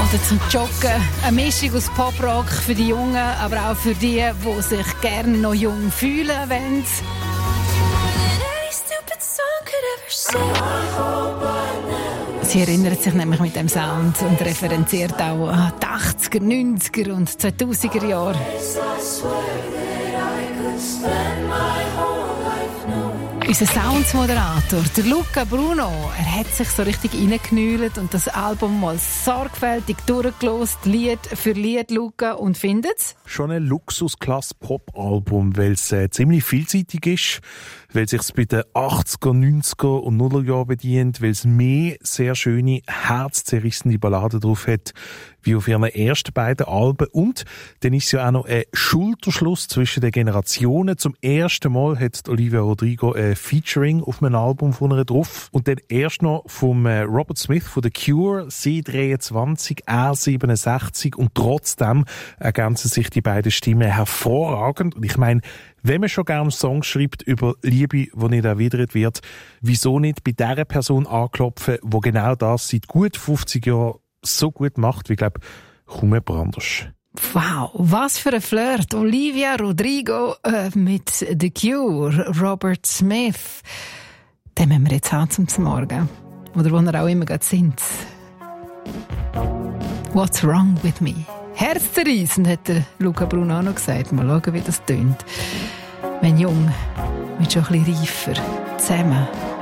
Oder zum Joggen. Eine Mischung aus Poprock für die Jungen, aber auch für die sich gerne noch jung fühlen wollen. Sie erinnert sich nämlich mit dem Sound und referenziert auch an die 80er, 90er und 2000er Jahre. Unser Soundsmoderator, der Luca Bruno, er hat sich so richtig reingeknüllt und das Album mal sorgfältig durchgelost, Lied für Lied, Luca, und findet's? Schon ein Luxusklasse-Pop-Album, weil es ziemlich vielseitig ist, weil es sich bei den 80er, 90er und 0er Jahren bedient, weil es mehr sehr schöne, herzzerrissende Balladen drauf hat, wie auf ihren ersten beiden Alben. Und dann ist es ja auch noch ein Schulterschluss zwischen den Generationen. Zum ersten Mal hat Olivia Rodrigo ein Featuring auf einem Album von ihr drauf. Und dann erst noch vom Robert Smith von The Cure, sie 23, er 67. Und trotzdem ergänzen sich die beiden Stimmen hervorragend. Und ich meine, wenn man schon gerne Songs schreibt über Liebe, die nicht erwidert wird, wieso nicht bei der Person anklopfen, die genau das seit gut 50 Jahren so gut macht, wie, glaube ich, kaum jemand anders. Wow, was für ein Flirt. Olivia Rodrigo mit The Cure, Robert Smith. Den müssen wir jetzt haben zum Morgen. Oder wo wir auch immer gerade sind. What's wrong with me? Herzzerreißend, hat der Luca Bruno auch noch gesagt. Mal schauen, wie das tönt. Wenn jung, mit schon ein bisschen reifer, zusammen.